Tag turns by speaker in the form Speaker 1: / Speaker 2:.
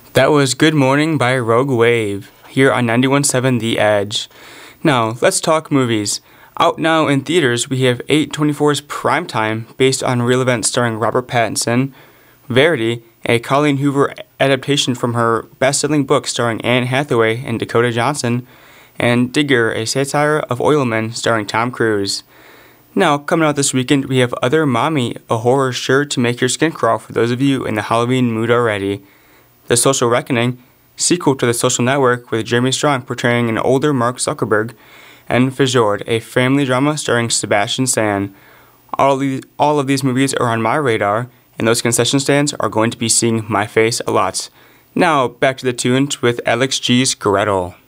Speaker 1: That was Good Morning by Rogue Wave, here on 91.7 The Edge. Now, let's talk movies. Out now in theaters, we have A24's Primetime, based on real events starring Robert Pattinson, Verity, a Colleen Hoover adaptation from her best-selling book starring Anne Hathaway and Dakota Johnson, and Digger, a satire of oilmen starring Tom Cruise. Now, coming out this weekend, we have Other Mommy, a horror sure to make your skin crawl for those of you in the Halloween mood already. The Social Reckoning, sequel to The Social Network with Jeremy Strong portraying an older Mark Zuckerberg, and Fjord, a family drama starring Sebastian Stan. All of these movies are on my radar, and those concession stands are going to be seeing my face a lot. Now, back to the tunes with Alex G's Gretel.